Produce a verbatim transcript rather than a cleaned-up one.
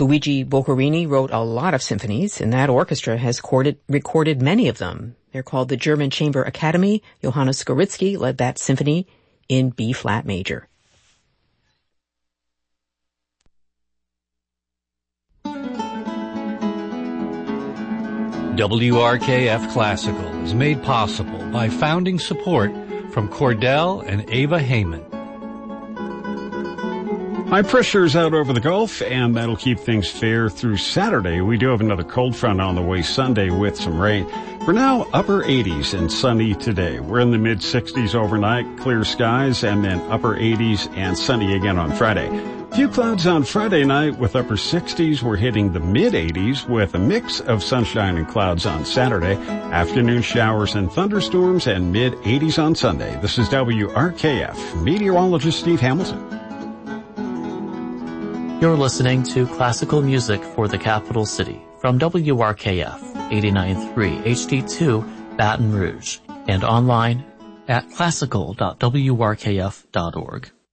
Luigi Boccherini wrote a lot of symphonies, and that orchestra has recorded, recorded many of them. They're called the German Chamber Academy. Johannes Skoritzky led that symphony in B-flat major. W R K F Classical is made possible by founding support from Cordell and Ava Heyman. High pressure's out over the Gulf, and that'll keep things fair through Saturday. We do have another cold front on the way Sunday with some rain. For now, upper eighties and sunny today. We're in the mid sixties overnight, clear skies, and then upper eighties and sunny again on Friday. Few clouds on Friday night with upper sixties. We're hitting the mid eighties with a mix of sunshine and clouds on Saturday. Afternoon showers and thunderstorms and mid eighties on Sunday. This is W R K F meteorologist Steve Hamilton. You're listening to classical music for the capital city from W R K F eighty-nine point three H D two Baton Rouge and online at classical dot w r k f dot org.